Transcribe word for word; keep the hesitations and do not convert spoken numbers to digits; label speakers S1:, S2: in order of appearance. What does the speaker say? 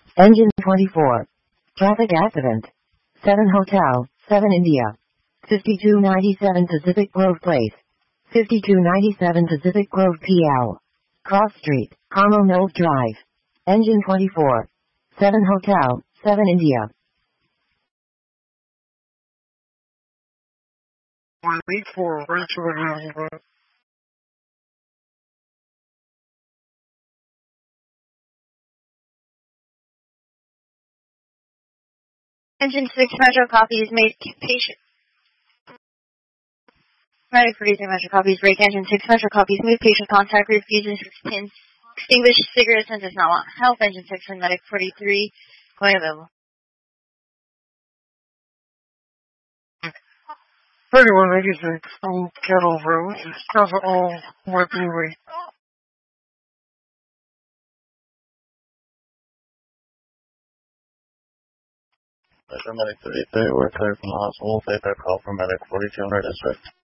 S1: Engine twenty-four. Traffic accident. seven Hotel, seven India. fifty-two ninety-seven Pacific Grove Place. fifty-two ninety-seven Pacific Grove P L. Cross Street, Carmel Knolls Drive. Engine twenty-four. seven Hotel, seven India.
S2: one eight four, Rachel Avenue, bro.
S3: Engine six Metro copies made patient. Medic producing Metro copies, break engine six Metro copies, move patient contact, refuses pins, extinguish cigarettes and does not want help. Engine six for medic forty-three, going available.
S2: thirty-one eighty-six, Old Kettle Road, Casa All, Weaponry.
S4: Metro Medic thirty-three, we're clear from the hospital. Take our call from Medic forty-two hundred District.